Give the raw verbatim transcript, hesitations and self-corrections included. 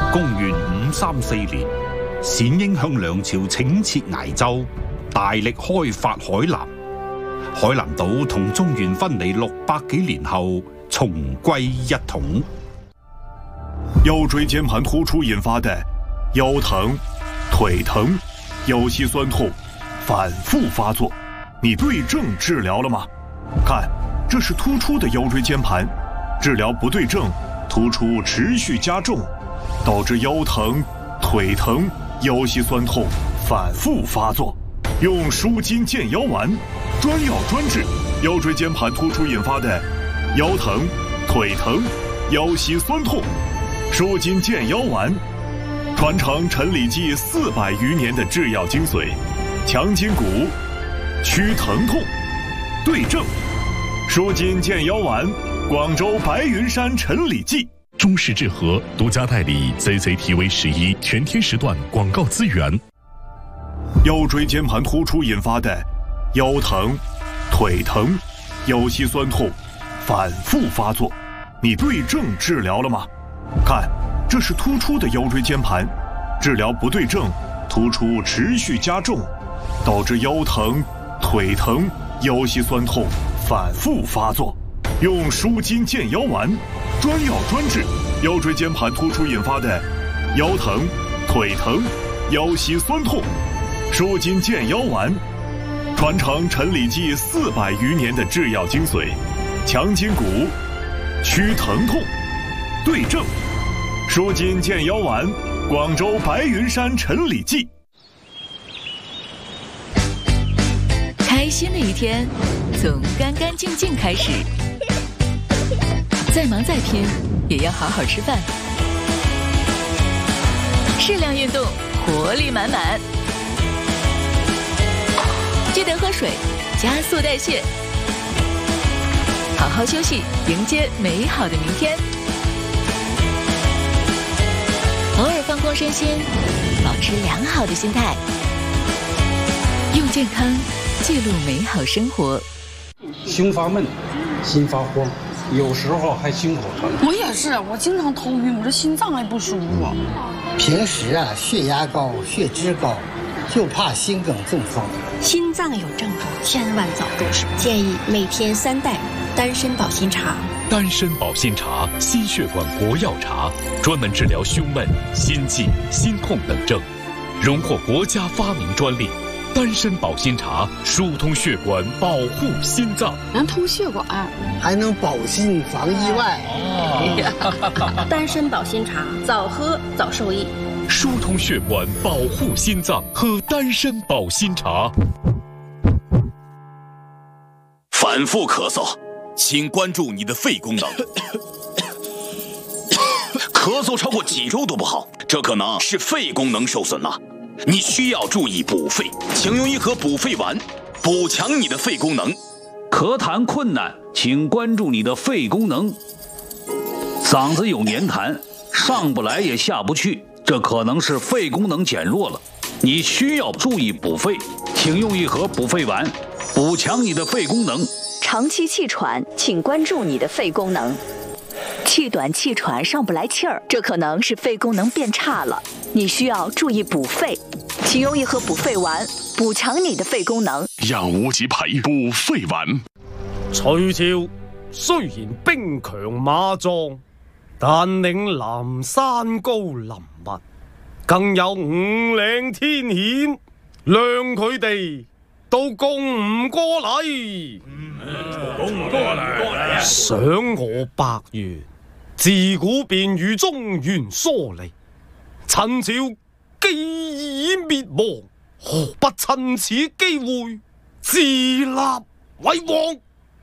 公元五三四年，冼英向梁朝請撤崖州，大力開發海南。海南島同中原分離六百幾年後，重歸一統。 腰椎间盘突出引發的腰疼、腿疼、腰膝酸痛反复發作，你對症治療了嗎？看，這是突出的腰椎間盤，治療不對症，突出持續加重，導致腰疼、腿疼、腰膝酸痛反复發作。用舒筋健腰丸，專藥專治腰椎間盤突出引發的腰疼、腿疼、腰膝酸痛。舒筋健腰丸，傳承陳李濟四百餘年的製藥精髓，強筋骨，祛疼痛，對症。舒筋健腰丸，廣州白雲山陳李濟。 中式治和獨家代理 C C T V 十一全天時段廣告資源。 腰椎間盤突出引發的腰疼、腿疼、腰膝酸痛反复發作，你對症治療了嗎？看，這是突出的腰椎間盤，治療不對症，突出持續加重，導致腰疼、腿疼、腰膝酸痛反复發作。用舒筋健腰丸，專藥專治腰椎間盤突出引發的腰疼、腿疼、腰膝酸痛。舒筋健腰丸，傳承陳李濟四百餘年的製藥精髓，強筋骨，祛疼痛，對症。舒筋健腰丸，廣州白雲山陳李濟。 開心的一天，從乾乾淨淨開始。再忙再拼，也要好好吃飯。適量運動，活力滿滿。記得喝水，加速代謝。好好休息，迎接美好的明天。偶爾放空身心，保持良好的心態，用健康記錄美好生活。 胸发闷，心发慌，有时候还心口疼。 我也是，我经常头晕，我这心脏还不舒服。 平时啊，血压高，血脂高，就怕心梗中风。 心脏有症状，千万早重视。建议每天三袋丹参保心茶。 丹参保心茶，心血管国药茶，專門治療胸悶、心悸、心痛等症，榮獲國家發明專利。丹參保心茶疏通血管，保護心臟， 能通血管， 还能保心防意外。 哦、丹参保心茶，早喝早受益。 疏通血管，保護心臟，喝丹參保心茶。 反复咳嗽，请關注你的肺功能。咳嗽超過幾周都不好，這可能是肺功能受損了。你需要注意補肺，請用一盒補肺丸，補強你的肺功能。 咳痰困難，請關注你的肺功能。嗓子有黏痰，上不來也下不去，這可能是肺功能減弱了。你需要注意補肺，請用一盒補肺丸，補強你的肺功能。 長期氣喘，請關注你的肺功能。氣短氣喘上不來氣兒，這可能是肺功能變差了。你需要注意補肺，請用一盒補肺丸，補強你的肺功能。 讓無極牌補肺丸。 隋朝雖然兵強馬壯，但嶺南山高林密，更有五嶺天險，讓佢哋都攻唔過嚟。攻唔過嚟，想我百越，自古便與中原疏離。陳朝既已滅亡，何不趁此機會自立為王？